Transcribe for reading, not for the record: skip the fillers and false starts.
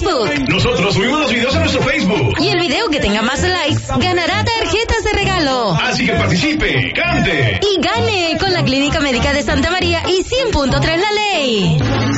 Facebook. Nosotros subimos los videos a nuestro Facebook. Y el video que tenga más likes ganará tarjetas de regalo. Así que participe, cante y gane con la Clínica Médica de Santa María y 100.3 La Ley.